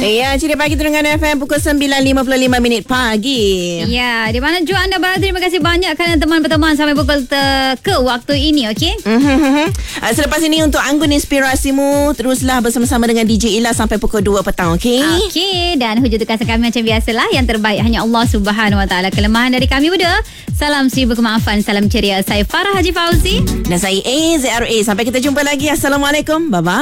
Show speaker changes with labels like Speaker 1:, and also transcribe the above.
Speaker 1: Ya, Ceria Pagi Terengganu FM pukul 9.55 pagi.
Speaker 2: Ya, di mana juga anda berada. Terima kasih banyak kerana teman berteman sampai pukul ke waktu ini, okey?
Speaker 1: Selepas ini untuk anggun inspirasimu, teruslah bersama-sama dengan DJ Ila sampai pukul 2 petang, okey?
Speaker 2: Okey, dan hujung tugasan kami macam biasalah, yang terbaik hanya Allah Subhanahu Wa Taala. Kelemahan dari kami berdua, salam seribu kemaafan, salam ceria. Saya Farah Haji Fauzi
Speaker 1: dan saya AZRA. Sampai kita jumpa lagi. Assalamualaikum. Bye-bye.